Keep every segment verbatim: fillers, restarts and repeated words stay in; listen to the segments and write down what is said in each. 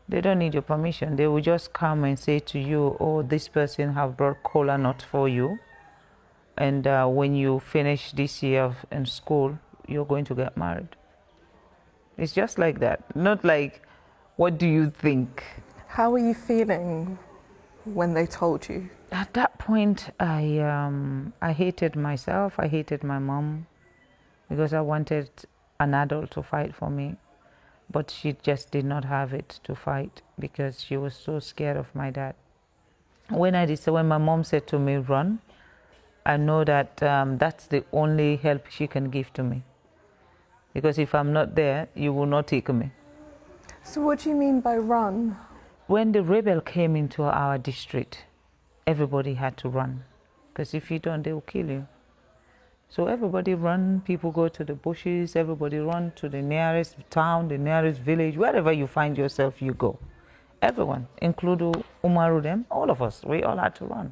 They don't need your permission. They will just come and say to you, oh, this person have brought cola nut for you. And uh, when you finish this year in school, you're going to get married. It's just like that. Not like, what do you think? How were you feeling when they told you? At that point, I, um, I hated myself. I hated my mom because I wanted an adult to fight for me. But she just did not have it to fight because she was so scared of my dad. When I decided, when my mom said to me, run, I know that um, that's the only help she can give to me. Because if I'm not there, you will not take me. So what do you mean by run? When the rebel came into our district, everybody had to run. Because if you don't, they will kill you. So everybody run, people go to the bushes, everybody run to the nearest town, the nearest village, wherever you find yourself, you go. Everyone, including Umaru them, all of us, we all had to run.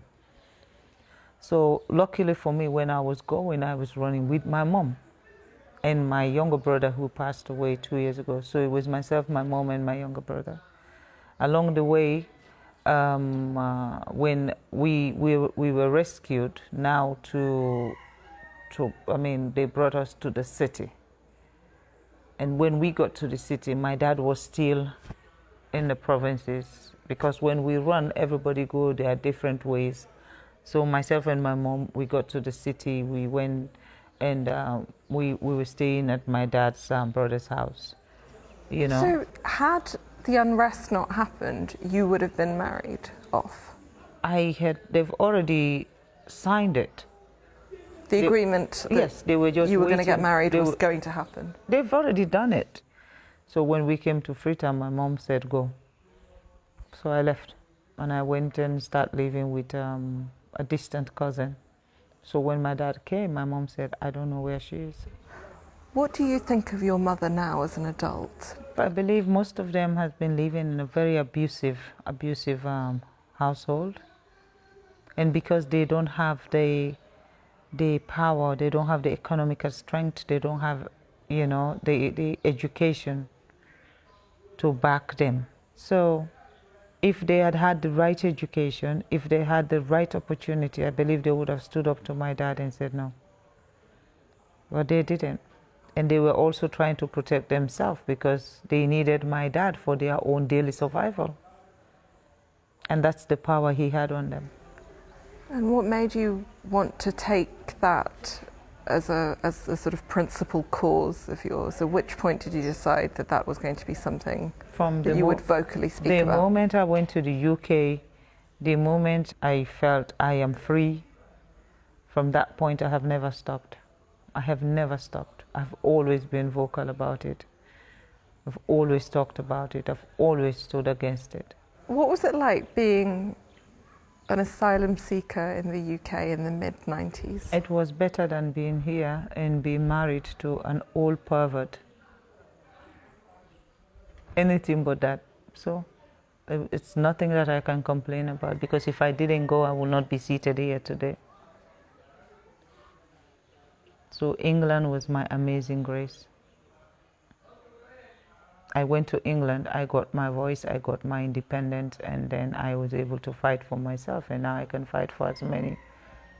So luckily for me, when I was going, I was running with my mom and my younger brother who passed away two years ago. So it was myself, my mom, and my younger brother. Along the way, um, uh, when we, we, we were rescued now to, to, I mean, they brought us to the city. And when we got to the city, my dad was still in the provinces because when we run, everybody go their different ways. So myself and my mom, we got to the city, we went and uh, we, we were staying at my dad's um, brother's house, you know. So had the unrest not happened, you would have been married off? I had, they've already signed it. The they, agreement that yes, they were just you were going to waiting. get married they was were, going to happen? They've already done it. So when we came to Freetown, my mom said, go. So I left and I went and started living with um, a distant cousin. So when my dad came, my mom said, I don't know where she is. What do you think of your mother now as an adult? I believe most of them have been living in a very abusive, abusive um, household. And because they don't have the, the power, they don't have the economical strength, they don't have, you know, the, the education to back them. So if they had had the right education, if they had the right opportunity, I believe they would have stood up to my dad and said no. But they didn't. And they were also trying to protect themselves because they needed my dad for their own daily survival. And that's the power he had on them. And what made you want to take that as a, as a sort of principal cause of yours? At which point did you decide that that was going to be something From that you would vocally speak the about? The moment I went to the U K, the moment I felt I am free, from that point I have never stopped. I have never stopped. I've always been vocal about it. I've always talked about it. I've always stood against it. What was it like being an asylum seeker in the U K in the mid nineties? It was better than being here and being married to an old pervert. Anything but that. So it's nothing that I can complain about because if I didn't go, I would not be seated here today. So England was my amazing grace. I went to England, I got my voice, I got my independence, and then I was able to fight for myself, and now I can fight for as many